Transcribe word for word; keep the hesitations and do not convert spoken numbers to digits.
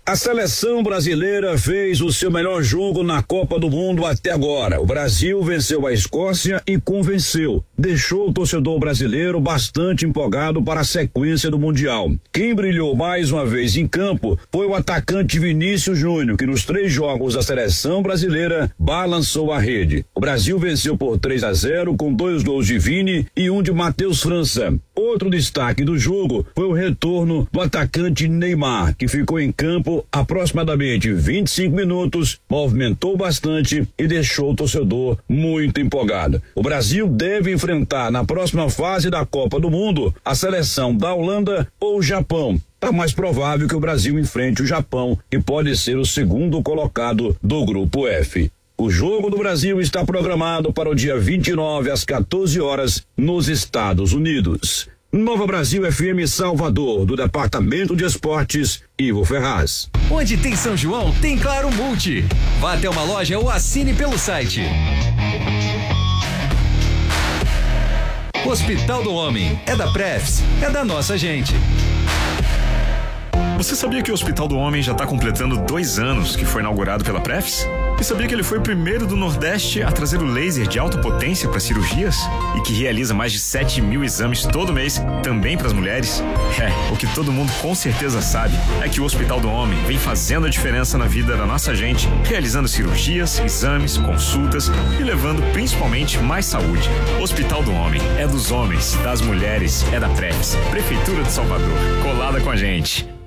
A seleção brasileira fez o seu melhor jogo na Copa do Mundo até agora. O Brasil venceu a Escócia e convenceu. Deixou o torcedor brasileiro bastante empolgado para a sequência do Mundial. Quem brilhou mais uma vez em campo foi o atacante Vinícius Júnior, que nos três jogos da seleção brasileira balançou a rede. O Brasil venceu por três a zero com dois gols de Vini e um de Matheus França. Outro destaque do jogo foi o retorno do atacante Neymar, que ficou em campo aproximadamente vinte e cinco minutos, movimentou bastante e deixou o torcedor muito empolgado. O Brasil deve enfrentar na próxima fase da Copa do Mundo a seleção da Holanda ou Japão. Tá mais provável que o Brasil enfrente o Japão, que pode ser o segundo colocado do grupo F. O jogo do Brasil está programado para o dia vinte e nove às quatorze horas nos Estados Unidos. Nova Brasil F M Salvador, do Departamento de Esportes, Ivo Ferraz. Onde tem São João, tem Claro Multi. Vá até uma loja ou assine pelo site. Hospital do Homem, é da Prefs, é da nossa gente. Você sabia que o Hospital do Homem já está completando dois anos que foi inaugurado pela Prefs? E sabia que ele foi o primeiro do Nordeste a trazer o laser de alta potência para cirurgias? E que realiza mais de sete mil exames todo mês, também para as mulheres? É, o que todo mundo com certeza sabe é que o Hospital do Homem vem fazendo a diferença na vida da nossa gente, realizando cirurgias, exames, consultas e levando principalmente mais saúde. Hospital do Homem é dos homens, das mulheres, é da Prefs, Prefeitura de Salvador, colada com a gente.